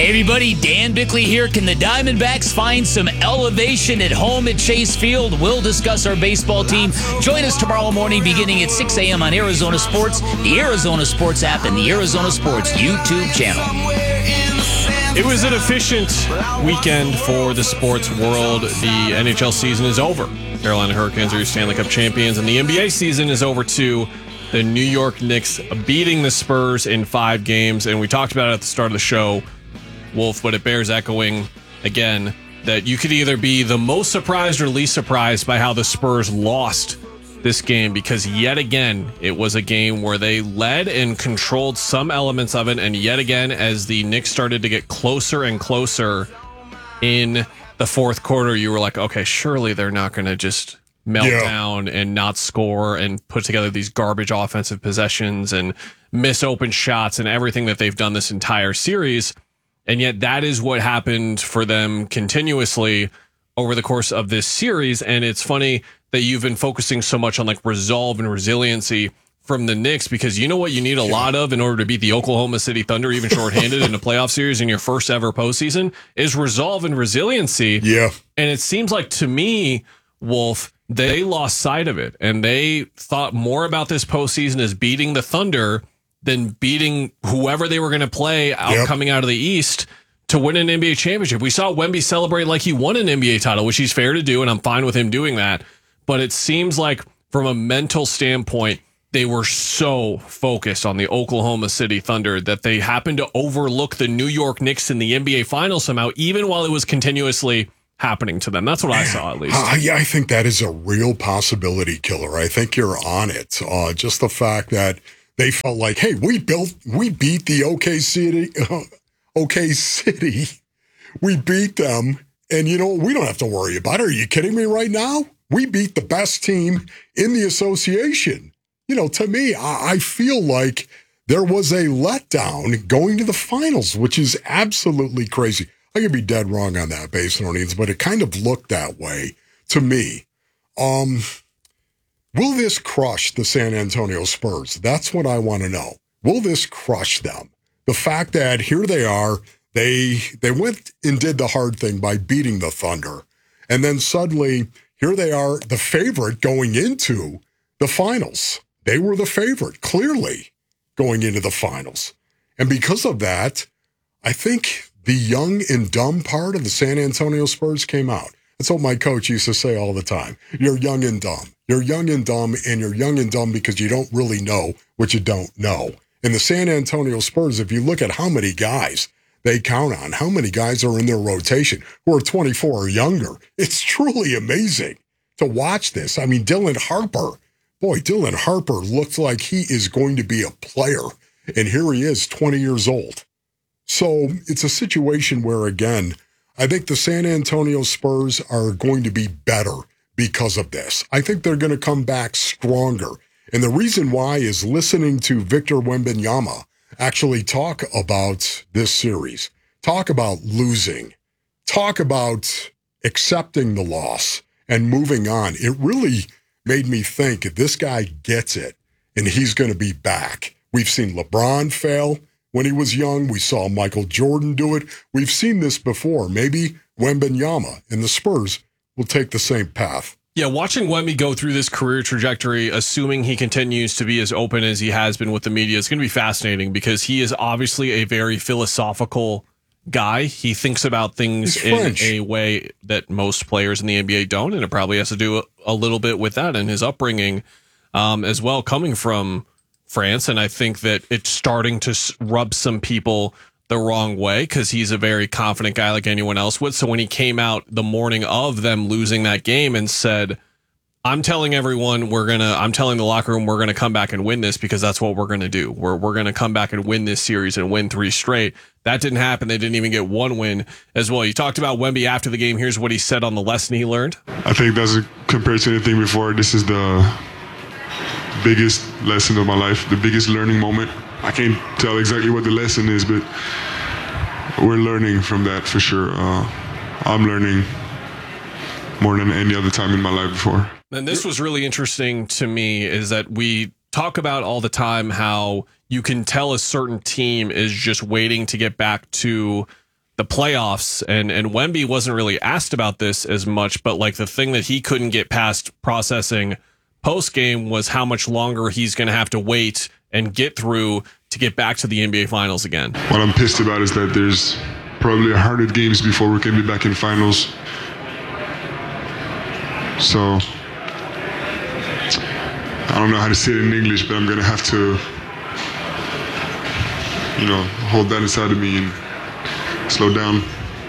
Hey everybody, Dan Bickley here. Can the Diamondbacks find some elevation at home at Chase Field? We'll discuss our baseball team. Join us tomorrow morning beginning at 6 a.m. on Arizona Sports, the Arizona Sports app, and the Arizona Sports YouTube channel. It was an efficient weekend for the sports world. The NHL season is over. Carolina Hurricanes are your Stanley Cup champions, and the NBA season is over too. The New York Knicks beating the Spurs in 5 games, and we talked about it at the start of the show, Wolf, but it bears echoing again that you could either be the most surprised or least surprised by how the Spurs lost this game, because yet again, it was a game where they led and controlled some elements of it, and yet again, as the Knicks started to get closer and closer in the fourth quarter, you were like, okay, surely they're not going to just melt down and not score and put together these garbage offensive possessions and miss open shots and everything that they've done this entire series. And yet that is what happened for them continuously over the course of this series. And it's funny that you've been focusing so much on like resolve and resiliency from the Knicks, because you know what you need a lot of in order to beat the Oklahoma City Thunder, even shorthanded in a playoff series in your first ever postseason, is resolve and resiliency. Yeah. And it seems like to me, Wolf, they lost sight of it, and they thought more about this postseason as beating the Thunder than beating whoever they were going to play coming out of the East to win an NBA championship. We saw Wemby celebrate like he won an NBA title, which he's fair to do, and I'm fine with him doing that. But it seems like from a mental standpoint, they were so focused on the Oklahoma City Thunder that they happened to overlook the New York Knicks in the NBA Finals somehow, even while it was continuously happening to them. That's what I saw, at least. I think that is a real possibility, Killer. I think you're on it. Just the fact that they felt like, hey, we beat the OK City. We beat them. And, you know, we don't have to worry about it. Are you kidding me right now? We beat the best team in the association. You know, to me, I feel like there was a letdown going to the finals, which is absolutely crazy. I could be dead wrong on that, Basinonians, but it kind of looked that way to me. Will this crush the San Antonio Spurs? That's what I want to know. Will this crush them? The fact that here they are, they went and did the hard thing by beating the Thunder. And then suddenly, here they are, the favorite going into the finals. They were the favorite, clearly, going into the finals. And because of that, I think the young and dumb part of the San Antonio Spurs came out. That's what my coach used to say all the time. You're young and dumb. You're young and dumb, and you're young and dumb because you don't really know what you don't know. And the San Antonio Spurs, if you look at how many guys they count on, how many guys are in their rotation who are 24 or younger, it's truly amazing to watch this. I mean, Dylan Harper looks like he is going to be a player, and here he is, 20 years old. So it's a situation where, again, I think the San Antonio Spurs are going to be better because of this. I think they're going to come back stronger. And the reason why is listening to Victor Wembanyama actually talk about this series, talk about losing, talk about accepting the loss and moving on. It really made me think if this guy gets it and he's going to be back. We've seen LeBron fail when he was young. We saw Michael Jordan do it. We've seen this before. Maybe Wembanyama and the Spurs will take the same path. Yeah, watching Wemby go through this career trajectory, assuming he continues to be as open as he has been with the media, is going to be fascinating because he is obviously a very philosophical guy. He thinks about things in a way that most players in the NBA don't, and it probably has to do a little bit with that and his upbringing as well, coming from France. And I think that it's starting to rub some people the wrong way because he's a very confident guy like anyone else would. So when he came out the morning of them losing that game and said, I'm telling everyone I'm telling the locker room we're going to come back and win this because that's what we're going to do. We're going to come back and win this series and win 3 straight. That didn't happen. They didn't even get 1 win as well. You talked about Wemby after the game. Here's what he said on the lesson he learned. I think that's compared to anything before. This is the biggest lesson of my life, the biggest learning moment. I can't tell exactly what the lesson is, but we're learning from that for sure. I'm learning more than any other time in my life before. And this was really interesting to me is that we talk about all the time how you can tell a certain team is just waiting to get back to the playoffs, and Wemby wasn't really asked about this as much, but like the thing that he couldn't get past processing post game was how much longer he's going to have to wait and get through to get back to the NBA Finals again. What I'm pissed about is that there's probably 100 games before we can be back in finals. So I don't know how to say it in English, but I'm going to have to, hold that inside of me and slow down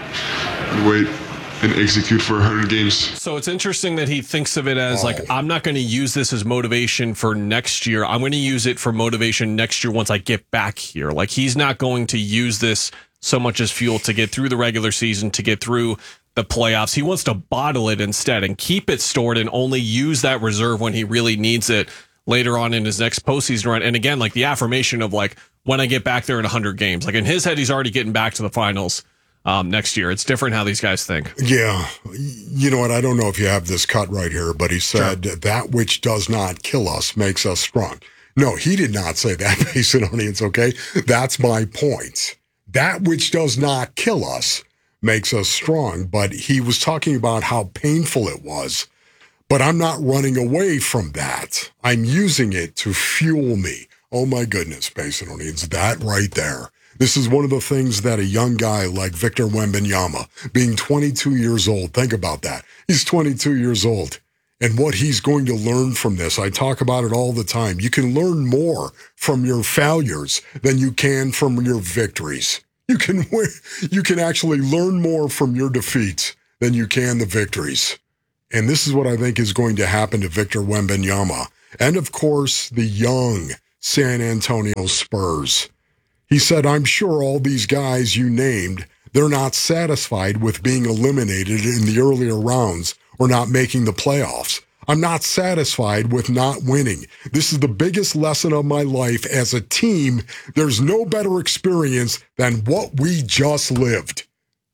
and wait and execute for 100 games. So it's interesting that he thinks of it as like, I'm not going to use this as motivation for next year. I'm going to use it for motivation next year once I get back here. Like, he's not going to use this so much as fuel to get through the regular season, to get through the playoffs. He wants to bottle it instead and keep it stored and only use that reserve when he really needs it later on in his next postseason run. And again, like the affirmation of like, when I get back there in 100 games, like in his head, he's already getting back to the finals next year. It's different how these guys think. Yeah. You know what? I don't know if you have this cut right here, but he said, sure, that which does not kill us makes us strong. No, he did not say that, Basinonians, okay? That's my point. That which does not kill us makes us strong. But he was talking about how painful it was. But I'm not running away from that. I'm using it to fuel me. Oh, my goodness, Basinonians, that right there. This is one of the things that a young guy like Victor Wembanyama, being 22 years old, think about that. He's 22 years old. And what he's going to learn from this, I talk about it all the time. You can learn more from your failures than you can from your victories. You can actually learn more from your defeats than you can the victories. And this is what I think is going to happen to Victor Wembanyama. And, of course, the young San Antonio Spurs. He said, I'm sure all these guys you named, they're not satisfied with being eliminated in the earlier rounds or not making the playoffs. I'm not satisfied with not winning. This is the biggest lesson of my life. As a team, there's no better experience than what we just lived.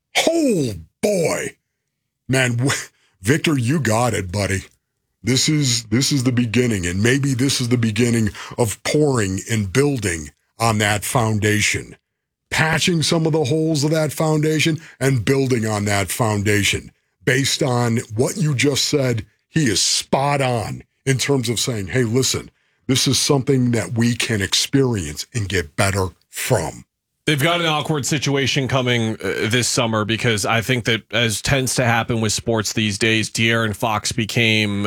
Oh, boy. Man, Victor, you got it, buddy. This is the beginning, and maybe this is the beginning of pouring and building on that foundation, patching some of the holes of that foundation and building on that foundation. Based on what you just said, he is spot on in terms of saying, hey, listen, this is something that we can experience and get better from. They've got an awkward situation coming this summer because I think that, as tends to happen with sports these days, De'Aaron Fox became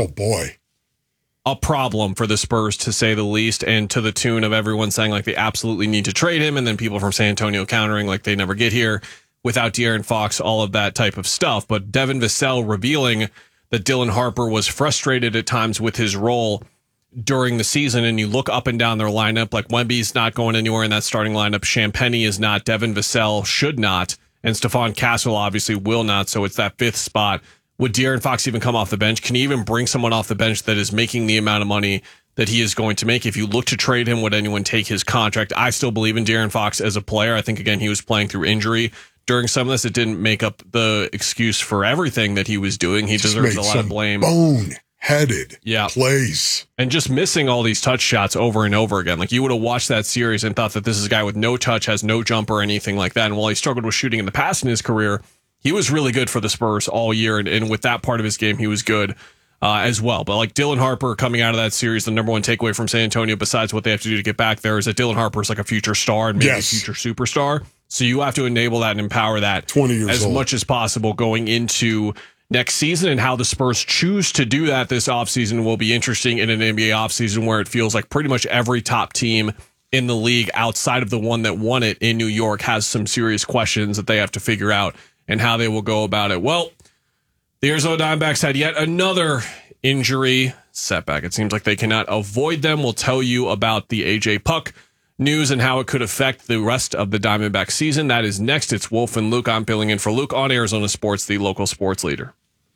a problem for the Spurs, to say the least, and to the tune of everyone saying like they absolutely need to trade him, and then people from San Antonio countering like they never get here without De'Aaron Fox, all of that type of stuff. But Devin Vassell revealing that Dylan Harper was frustrated at times with his role during the season, and you look up and down their lineup, like Wemby's not going anywhere in that starting lineup. Champagnie is not. Devin Vassell should not. And Stephon Castle obviously will not. So it's that fifth spot. Would De'Aaron Fox even come off the bench? Can he even bring someone off the bench that is making the amount of money that he is going to make? If you look to trade him, would anyone take his contract? I still believe in De'Aaron Fox as a player. I think, again, he was playing through injury during some of this. It didn't make up the excuse for everything that he was doing. He deserves a lot of blame. Headed plays. And just missing all these touch shots over and over again. Like, you would have watched that series and thought that this is a guy with no touch, has no jumper or anything like that. And while he struggled with shooting in the past in his career, he was really good for the Spurs all year. And with that part of his game, he was good as well. But like Dylan Harper coming out of that series, the number one takeaway from San Antonio, besides what they have to do to get back there, is that Dylan Harper is like a future star and maybe a future superstar. So you have to enable that and empower that 20 years as old. much as possible going into next season. And how the Spurs choose to do that this offseason will be interesting in an NBA offseason where it feels like pretty much every top team in the league outside of the one that won it in New York has some serious questions that they have to figure out and how they will go about it. Well, the Arizona Diamondbacks had yet another injury setback. It seems like they cannot avoid them. We'll tell you about the AJ Puck news and how it could affect the rest of the Diamondback season. That is next. It's Wolf and Luke. I'm filling in for Luke on Arizona Sports, the local sports leader.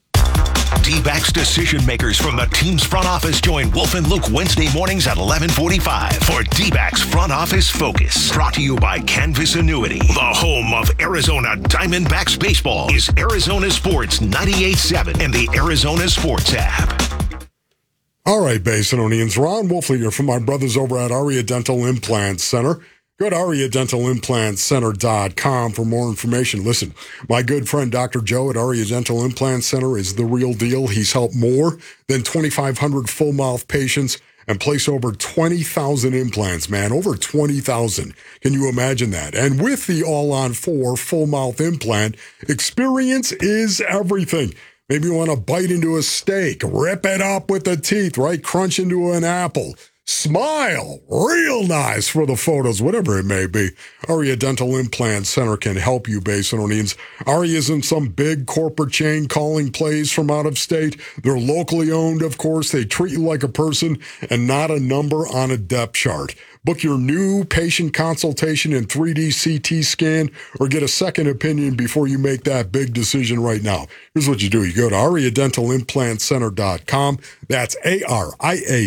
D-backs decision makers from the team's front office join Wolf and Luke Wednesday mornings at 11:45 for D-backs Front Office Focus. Brought to you by Canvas Annuity. The home of Arizona Diamondbacks baseball is Arizona Sports 98.7 and the Arizona Sports app. All right, Basinonians. Ron Wolflinger from my brothers over at Aria Dental Implant Center. Go to AriaDentalImplantCenter.com for more information. Listen, my good friend Dr. Joe at Aria Dental Implant Center is the real deal. He's helped more than 2,500 full-mouth patients and place over 20,000 implants, man. Over 20,000. Can you imagine that? And with the All-on-4 full-mouth implant, experience is everything. Maybe you want to bite into a steak, rip it up with the teeth, right? Crunch into an apple. Smile, real nice for the photos, whatever it may be. Aria Dental Implant Center can help you, Basinonians. Aria isn't some big corporate chain calling plays from out of state. They're locally owned, of course. They treat you like a person and not a number on a depth chart. Book your new patient consultation in 3D CT scan or get a second opinion before you make that big decision right now. Here's what you do. You go to AriaDentalImplantCenter.com. That's ARIA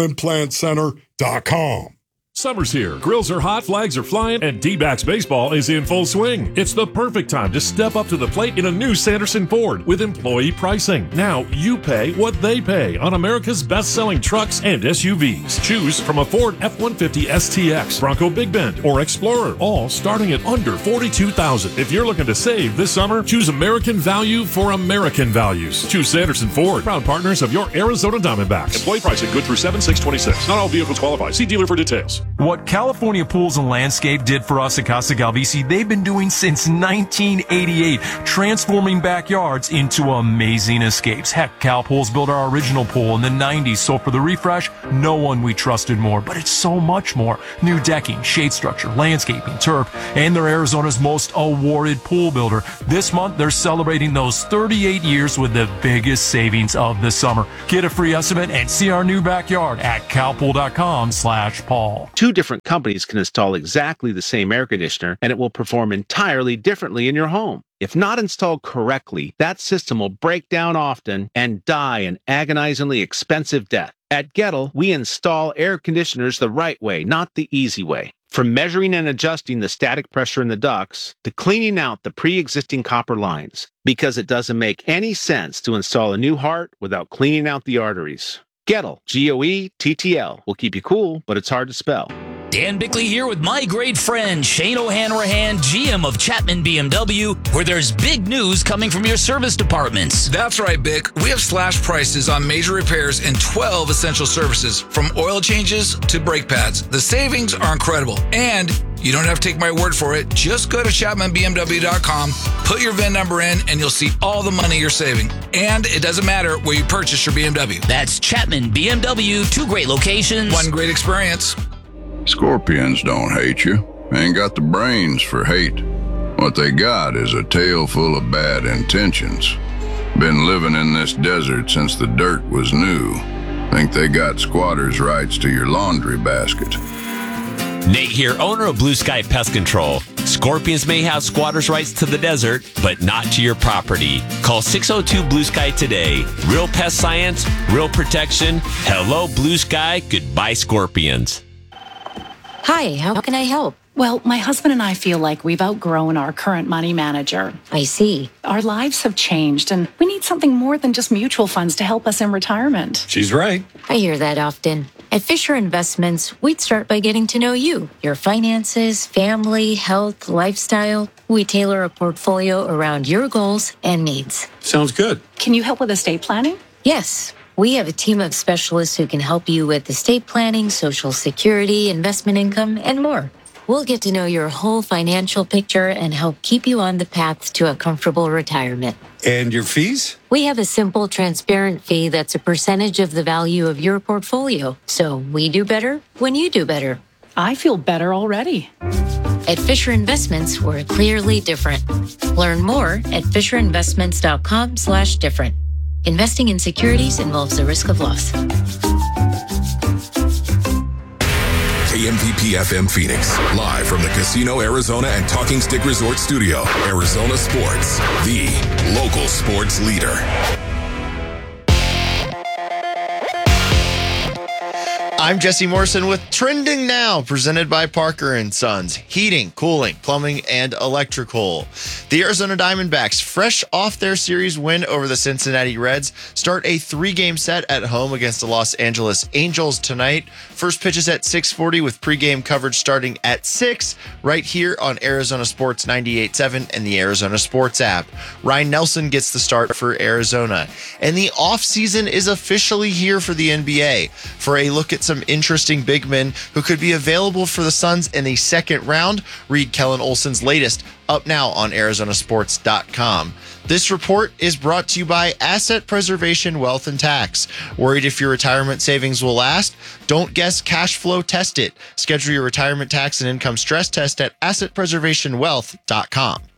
DentalImplantCenter.com. Summer's here. Grills are hot, flags are flying, and D-backs baseball is in full swing. It's the perfect time to step up to the plate in a new Sanderson Ford with employee pricing. Now you pay what they pay on America's best-selling trucks and SUVs. Choose from a Ford F-150 STX, Bronco Big Bend, or Explorer, all starting at under $42,000. If you're looking to save this summer, choose American value for American values. Choose Sanderson Ford, proud partners of your Arizona Diamondbacks. Employee pricing good through 7/6/26. Not all vehicles qualify. See dealer for details. What California Pools and Landscape did for us at Casa Galvisi, they've been doing since 1988, transforming backyards into amazing escapes. Heck, Cal Pools built our original pool in the 90s, so for the refresh, no one we trusted more. But it's so much more. New decking, shade structure, landscaping, turf, and they're Arizona's most awarded pool builder. This month, they're celebrating those 38 years with the biggest savings of the summer. Get a free estimate and see our new backyard at calpool.com/Paul. Two different companies can install exactly the same air conditioner, and it will perform entirely differently in your home. If not installed correctly, that system will break down often and die an agonizingly expensive death. At Gettle, we install air conditioners the right way, not the easy way. From measuring and adjusting the static pressure in the ducts to cleaning out the pre-existing copper lines, because it doesn't make any sense to install a new heart without cleaning out the arteries. Gettle, Goettl, will keep you cool, but it's hard to spell. Dan Bickley here with my great friend Shane O'Hanrahan, GM of Chapman BMW, where there's big news coming from your service departments. That's right, Bick. We have slash prices on major repairs and 12 essential services, from oil changes to brake pads. The savings are incredible, and you don't have to take my word for it. Just go to ChapmanBMW.com, put your VIN number in, and you'll see all the money you're saving. And it doesn't matter where you purchase your BMW. That's Chapman BMW, 2 great locations, 1 great experience. Scorpions don't hate you. Ain't got the brains for hate. What they got is a tail full of bad intentions. Been living in this desert since the dirt was new. Think they got squatters' rights to your laundry basket. Nate here, owner of Blue Sky Pest Control. Scorpions may have squatters' rights to the desert, but not to your property. Call 602 Blue Sky today. Real pest science, real protection. Hello, Blue Sky. Goodbye, Scorpions. Hi, how can I help? Well, my husband and I feel like we've outgrown our current money manager. I see. Our lives have changed, and we need something more than just mutual funds to help us in retirement. She's right. I hear that often. At Fisher Investments, we'd start by getting to know you, your finances, family, health, lifestyle. We tailor a portfolio around your goals and needs. Sounds good. Can you help with estate planning? Yes. We have a team of specialists who can help you with estate planning, Social Security, investment income, and more. We'll get to know your whole financial picture and help keep you on the path to a comfortable retirement. And your fees? We have a simple, transparent fee that's a percentage of the value of your portfolio. So we do better when you do better. I feel better already. At Fisher Investments, we're clearly different. Learn more at FisherInvestments.com/different. Investing in securities involves the risk of loss. KMVP FM Phoenix, live from the Casino Arizona and Talking Stick Resort Studio. Arizona Sports, the local sports leader. I'm Jesse Morrison with Trending Now, presented by Parker & Sons. Heating, cooling, plumbing, and electrical. The Arizona Diamondbacks, fresh off their series win over the Cincinnati Reds, start a 3-game set at home against the Los Angeles Angels tonight. First pitch is at 6:40 with pregame coverage starting at 6 right here on Arizona Sports 98.7 and the Arizona Sports app. Ryan Nelson gets the start for Arizona. And the offseason is officially here for the NBA. For a look at some interesting big men who could be available for the Suns in the second round, read Kellen Olson's latest up now on ArizonaSports.com. This report is brought to you by Asset Preservation Wealth and Tax. Worried if your retirement savings will last? Don't guess, cash flow test it. Schedule your retirement tax and income stress test at AssetPreservationWealth.com.